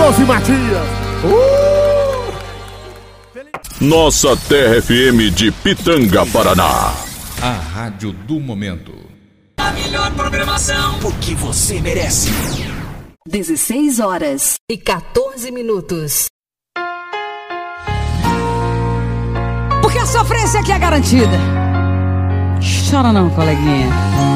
Josi Matias. Nossa Terra FM de Pitanga, Paraná. A rádio do momento. A melhor programação, porque você merece. 16h14. Porque a sofrência aqui é garantida. Chora não, coleguinha.